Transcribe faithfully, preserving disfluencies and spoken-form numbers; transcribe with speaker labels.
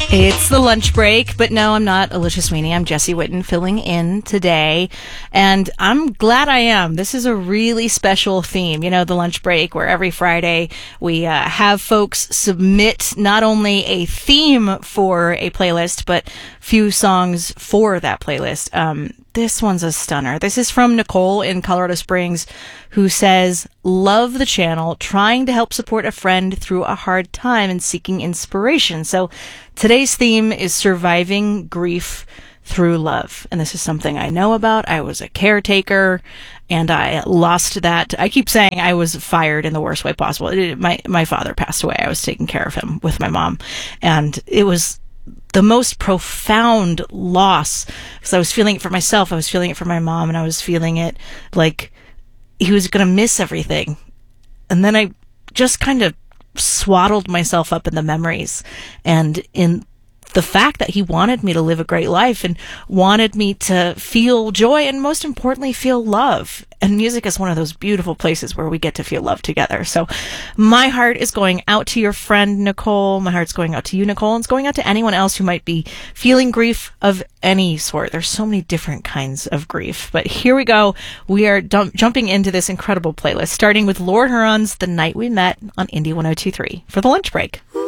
Speaker 1: It's the lunch break, but no, I'm not Alicia Sweeney. I'm Jessie Witten filling in today, and I'm glad I am. This is a really special theme, you know, the lunch break, where every Friday we uh, have folks submit not only a theme for a playlist, but few songs for that playlist. Um, this one's a stunner. This is from Nicole in Colorado Springs, who says, "Love the channel, trying to help support a friend through a hard time and seeking inspiration." So today's theme is surviving grief through love. And this is something I know about. I was a caretaker and I lost that. I keep saying I was fired in the worst way possible. It, my, my father passed away. I was taking care of him with my mom. And it was the most profound loss, because I was feeling it for myself. I was feeling it for my mom, and I was feeling it like he was going to miss everything. And then I just kind of swaddled myself up in the memories and in the fact that he wanted me to live a great life and wanted me to feel joy and, most importantly, feel love. And music is one of those beautiful places where we get to feel love together. So my heart is going out to your friend, Nicole. My heart's going out to you, Nicole. And it's going out to anyone else who might be feeling grief of any sort. There's so many different kinds of grief. But here we go. We are dump- jumping into this incredible playlist, starting with Lord Huron's The Night We Met on Indie one oh two point three for the lunch break.